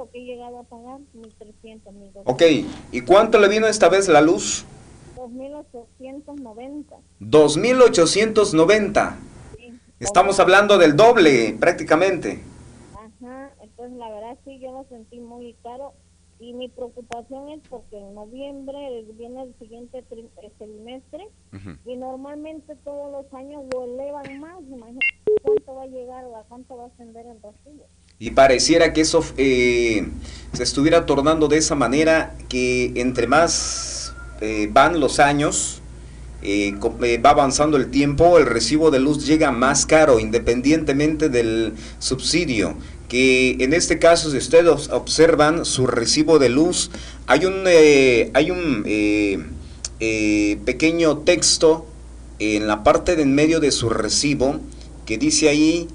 lo que he llegado a pagar, 1.300, Ok, 1.200. ¿y cuánto le vino esta vez la luz? 2.890. 2890. Sí, Estamos hablando del doble prácticamente. ajá, entonces la verdad sí, yo lo sentí muy caro y mi preocupación es porque en noviembre viene el siguiente trimestre Ujú. y normalmente todos los años lo elevan más. Imagínate cuánto va a llegar o a cuánto va a ascender el recibo. Y pareciera que eso se estuviera tornando de esa manera, que entre más van los años, va avanzando el tiempo, el recibo de luz llega más caro, independientemente del subsidio. Que en este caso, si ustedes observan su recibo de luz, hay un pequeño texto en la parte de en medio de su recibo que dice ahí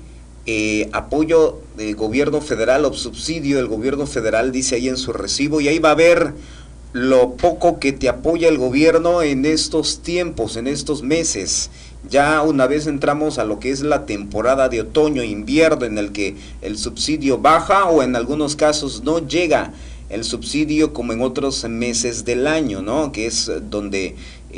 apoyo del gobierno federal o subsidio del gobierno federal, dice ahí en su recibo, y ahí va a ver lo poco que te apoya el gobierno en estos tiempos, en estos meses. Ya una vez entramos a lo que es la temporada de otoño, invierno, en el que el subsidio baja o en algunos casos no llega el subsidio como en otros meses del año, ¿no? Que es donde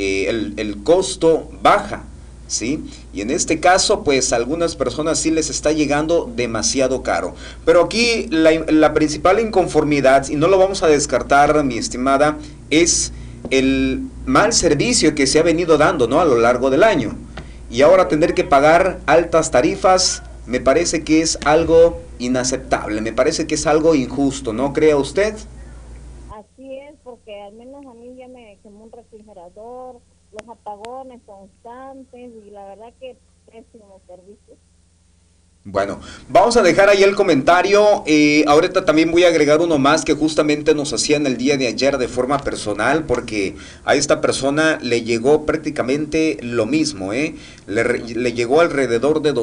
el costo baja, ¿sí? Y en este caso, pues a algunas personas sí les está llegando demasiado caro. Pero aquí la principal inconformidad, y no lo vamos a descartar, mi estimada, es el mal servicio que se ha venido dando, ¿no? A lo largo del año. Y ahora tener que pagar altas tarifas, me parece que es algo inaceptable, me parece que es algo injusto, ¿no crea usted? Así es, porque al menos a mí ya me quemó un refrigerador, los apagones constantes y la verdad que pésimo servicio. Bueno, vamos a dejar ahí el comentario. Ahorita también voy a agregar uno más que justamente nos hacían el día de ayer de forma personal, porque a esta persona le llegó prácticamente lo mismo, ¿eh? Le llegó alrededor de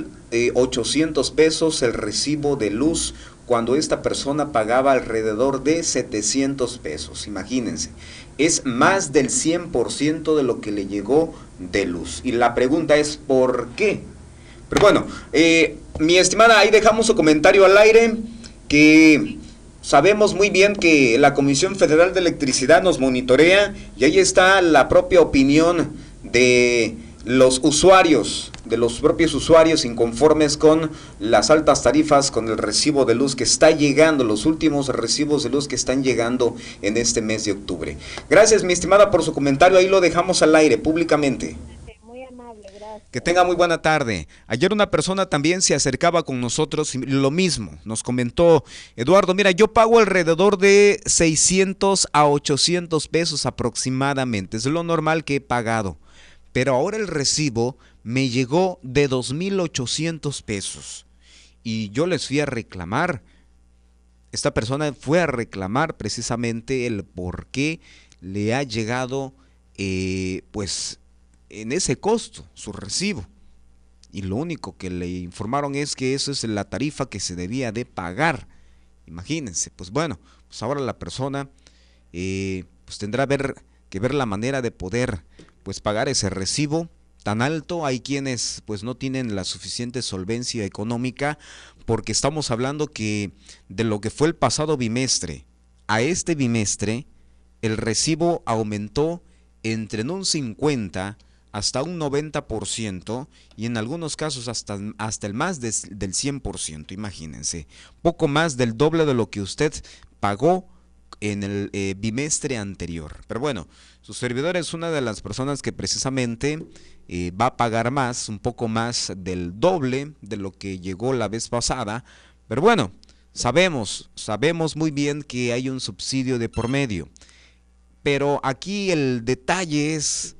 2,800 pesos el recibo de luz, cuando esta persona pagaba alrededor de 700 pesos. Imagínense, es más del 100% de lo que le llegó de luz. Y la pregunta es, ¿por qué? Pero bueno, mi estimada, ahí dejamos su comentario al aire, que sabemos muy bien que la Comisión Federal de Electricidad nos monitorea y ahí está la propia opinión de los usuarios, de los propios usuarios inconformes con las altas tarifas, con el recibo de luz que está llegando, los últimos recibos de luz que están llegando en este mes de octubre. Gracias, mi estimada, por su comentario, ahí lo dejamos al aire públicamente. Muy amable, Que gracias. tenga muy buena tarde. Ayer una persona también se acercaba con nosotros y lo mismo, nos comentó: Eduardo, mira, yo pago alrededor de 600 a 800 pesos aproximadamente, es lo normal que he pagado, pero ahora el recibo me llegó de 2,800 pesos y yo les fui a reclamar. Esta persona fue a reclamar precisamente el por qué le ha llegado pues en ese costo su recibo, y lo único que le informaron es que eso es la tarifa que se debía de pagar. Imagínense, pues bueno, pues ahora la persona pues tendrá que ver la manera de poder pues pagar ese recibo tan alto. Hay quienes pues no tienen la suficiente solvencia económica, porque estamos hablando que de lo que fue el pasado bimestre a este bimestre, el recibo aumentó entre en un 50 hasta un 90%, y en algunos casos hasta el más del 100%, imagínense, poco más del doble de lo que usted pagó en el bimestre anterior. Pero bueno, su servidor es una de las personas que precisamente va a pagar más, un poco más del doble de lo que llegó la vez pasada. Pero bueno, sabemos muy bien que hay un subsidio de por medio. Pero aquí el detalle es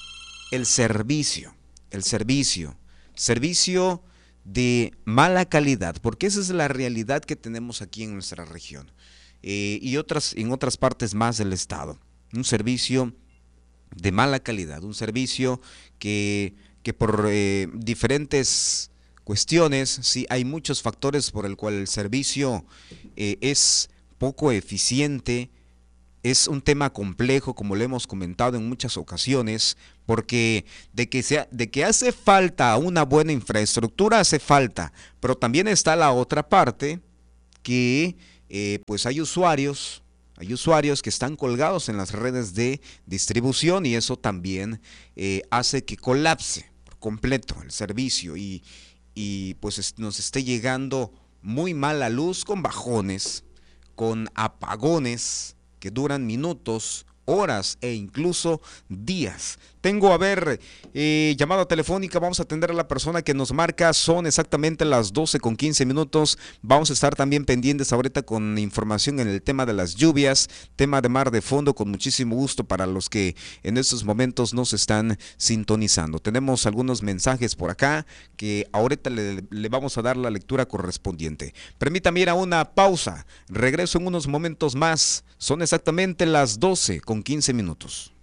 el servicio de mala calidad, porque esa es la realidad que tenemos aquí en nuestra región, y en otras partes más del estado. Un servicio de mala calidad, un servicio que por diferentes cuestiones, sí, hay muchos factores por el cual el servicio es poco eficiente. Es un tema complejo, como lo hemos comentado en muchas ocasiones, porque de que hace falta una buena infraestructura, hace falta, pero también está la otra parte, que pues hay usuarios que están colgados en las redes de distribución y eso también hace que colapse por completo el servicio y pues nos esté llegando muy mala luz con bajones, con apagones que duran minutos, horas e incluso días. Tengo, a ver, llamada telefónica, vamos a atender a la persona que nos marca, son exactamente las 12:15. Vamos a estar también pendientes ahorita con información en el tema de las lluvias, tema de mar de fondo, con muchísimo gusto para los que en estos momentos nos están sintonizando. Tenemos algunos mensajes por acá que ahorita le vamos a dar la lectura correspondiente. Permítame ir a una pausa, regreso en unos momentos más, son exactamente las 12:15.